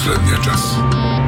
последния час.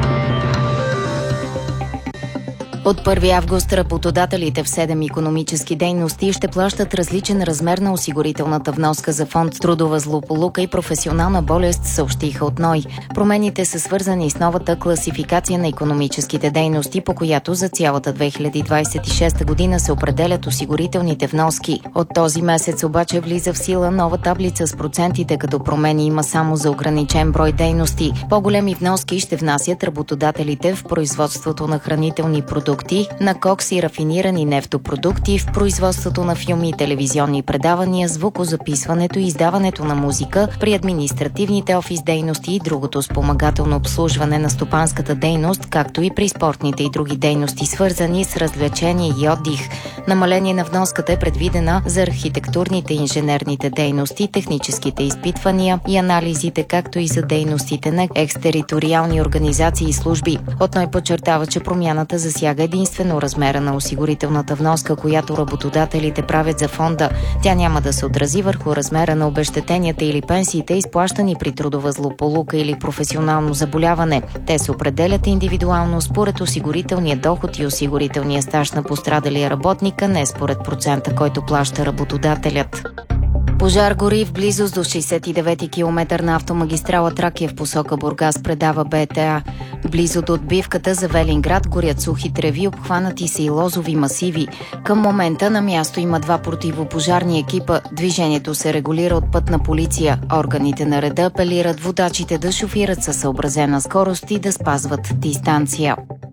От 1 август работодателите в 7 икономически дейности ще плащат различен размер на осигурителната вноска за фонд трудова злополука и професионална болест, съобщиха от НОИ. Промените са свързани с новата класификация на икономическите дейности, по която за цялата 2026 година се определят осигурителните вноски. От този месец обаче влиза в сила нова таблица с процентите, като промени има само за ограничен брой дейности. По-големи вноски ще внасят работодателите в производството на хранителни продукти, на кокс и рафинирани нефтопродукти, в производството на филми и телевизионни предавания, звукозаписването и издаването на музика, при административните офис дейности и другото спомагателно обслужване на стопанската дейност, както и при спортните и други дейности, свързани с развлечение и отдих. Намаление на вноската е предвидена за архитектурните и инженерните дейности, техническите изпитвания и анализите, както и за дейностите на екстериториални организации и служби. От НОИ подчертава, че промяната засяга единствено размера на осигурителната вноска, която работодателите правят за фонда. Тя няма да се отрази върху размера на обезщетенията или пенсиите, изплащани при трудова злополука или професионално заболяване. Те се определят индивидуално според осигурителния доход и осигурителния стаж на пострадалия работник, а не според процента, който плаща работодателят. Пожар гори в близост до 69-ти километър на автомагистрала Тракия в посока Бургас, предава БТА. Близо до отбивката за Велинград горят сухи треви, обхванати са и лозови масиви. Към момента на място има 2 противопожарни екипа. Движението се регулира от пътна полиция. Органите на реда апелират водачите да шофират със съобразена скорост и да спазват дистанция.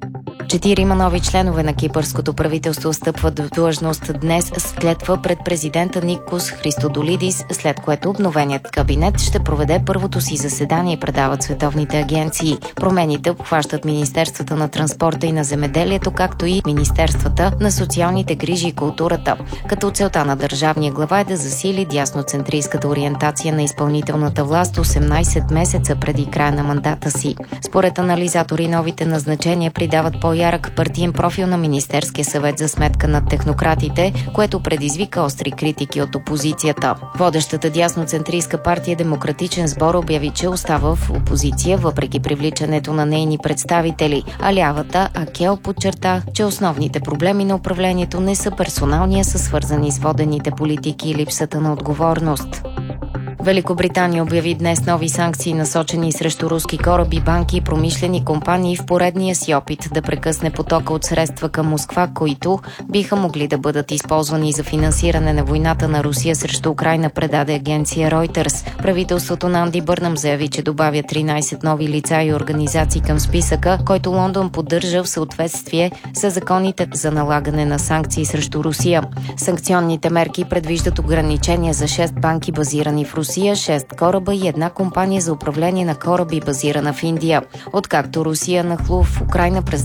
4 нови членове на кипърското правителство стъпват в длъжност днес с клетва пред президента Никос Христодолидис, след което обновеният кабинет ще проведе първото си заседание, предават световните агенции. Промените обхващат Министерствата на транспорта и на земеделието, както и Министерствата на социалните грижи и културата. Като целта на държавния глава е да засили дясноцентристската ориентация на изпълнителната власт 18 месеца преди края на мандата си. Според анализатори, новите назначения придават по-ярък партиен профил на Министерския съвет за сметка на технократите, което предизвика остри критики от опозицията. Водещата дясноцентристка партия Демократичен сбор обяви, че остава в опозиция въпреки привличането на нейни представители, а лявата АКЕЛ подчерта, че основните проблеми на управлението не са персонални, а са свързани с водените политики и липсата на отговорност. Великобритания обяви днес нови санкции, насочени срещу руски кораби, банки и промишлени компании в поредния си опит да прекъсне потока от средства към Москва, които биха могли да бъдат използвани за финансиране на войната на Русия срещу Украйна, предаде агенция Reuters. Правителството на Анди Бърнъм заяви, че добавя 13 нови лица и организации към списъка, който Лондон поддържа в съответствие с законите за налагане на санкции срещу Русия. Санкционните мерки предвиждат ограничения за 6 банки, базирани в Русия, 6 кораба и 1 компания за управление на кораби, базирана в Индия. Откакто Русия нахлу в Украйна през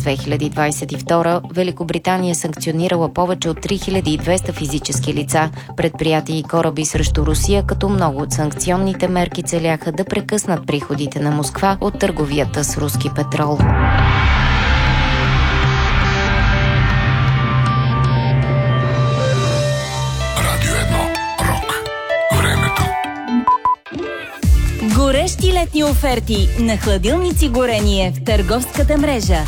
2022, Великобритания е санкционирала повече от 3200 физически лица, предприятия и кораби срещу Русия, като много от санкционните мерки целяха да прекъснат приходите на Москва от търговията с руски петрол. Горещи летни оферти на хладилници Горение в търговската мрежа.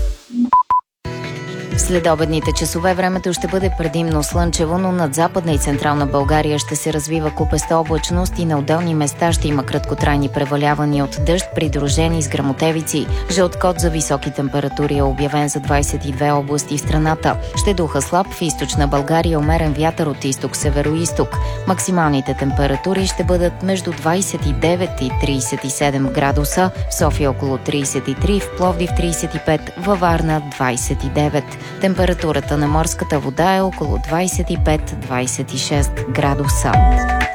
В следобедните часове времето ще бъде предимно слънчево, но над Западна и Централна България ще се развива купеста облачност и на отделни места ще има краткотрайни превалявания от дъжд, придружени с гръмотевици. Жълт код за високи температури е обявен за 22 области в страната. Ще духа слаб в източна България, умерен вятър от изток-североизток. Максималните температури ще бъдат между 29 и 37 градуса, в София около 33, в Пловдив 35, във Варна 29. Температурата на морската вода е около 25-26 градуса.